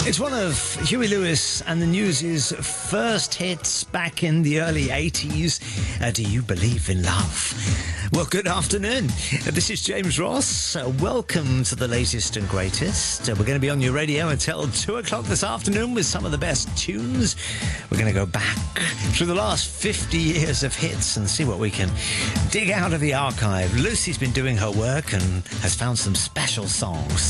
It's one of Huey Lewis and the News' first hits back in the early 80s. Do you believe in love? Well, good afternoon. This is James Ross. Welcome to the latest and greatest. We're going to be on your radio until 2 o'clock this afternoon with some of the best tunes. We're going to go back through the last 50 years of hits and see what we can dig out of the archive. Lucy's been doing her work and has found some special songs.